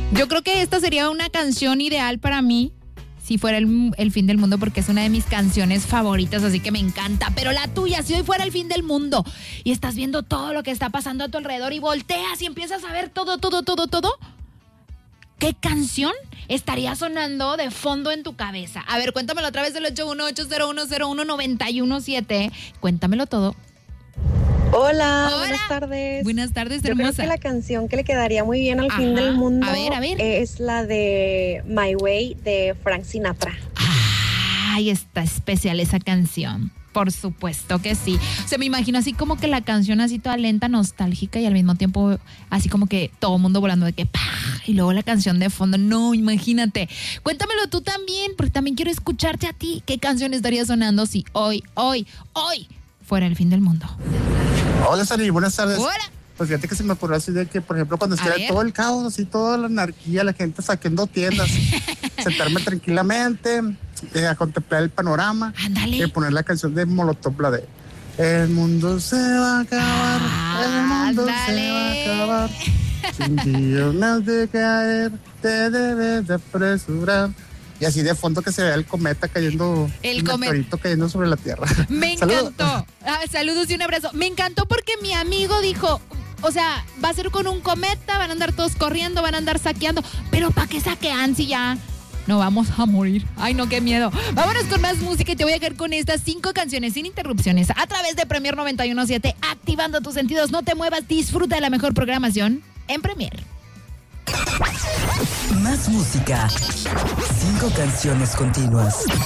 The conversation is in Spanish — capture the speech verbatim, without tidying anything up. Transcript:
Yo creo que esta sería una canción ideal para mí si fuera el, el fin del mundo, porque es una de mis canciones favoritas, así que me encanta. Pero la tuya, si hoy fuera el fin del mundo y estás viendo todo lo que está pasando a tu alrededor y volteas y empiezas a ver todo, todo, todo, todo, ¿qué canción estaría sonando de fondo en tu cabeza? A ver, cuéntamelo a través del ocho uno ocho cero uno cero uno nueve uno siete. Cuéntamelo todo. Hola, Hola, buenas tardes. Buenas tardes, Yo hermosa. creo que la canción que le quedaría muy bien al Ajá, fin del mundo a ver, a ver. es la de My Way de Frank Sinatra. Ay, está especial esa canción. Por supuesto que sí. O sea, me imagino así como que la canción así toda lenta, nostálgica y al mismo tiempo así como que todo el mundo volando de que ¡pah! Y luego la canción de fondo. No, imagínate. Cuéntamelo tú también, porque también quiero escucharte a ti. ¿Qué canción estaría sonando si hoy, hoy, hoy fuera el fin del mundo? Hola, Sari, buenas tardes. Hola. Pues fíjate que se me ocurrió así de que, por ejemplo, cuando A estuviera ver. todo el caos, así toda la anarquía, la gente saqueando tiendas, sentarme tranquilamente, eh, a contemplar el panorama, Ándale. y poner la canción de Molotov, la de El mundo se va a acabar, el mundo Ándale. se va a acabar, sin días más de caer, te debes de apresurar. Y así de fondo que se vea el cometa cayendo, El el cometa. meteorito cayendo sobre la Tierra. Me Saludos. encantó. Ah, saludos y un abrazo. Me encantó porque mi amigo dijo, o sea, va a ser con un cometa, van a andar todos corriendo, van a andar saqueando. Pero ¿para qué saquean si ya no vamos a morir? Ay, no, qué miedo. Vámonos con más música y te voy a quedar con estas cinco canciones sin interrupciones a través de Premier noventa y uno punto siete, activando tus sentidos. No te muevas, disfruta de la mejor programación en Premier. Más música. Cinco canciones continuas.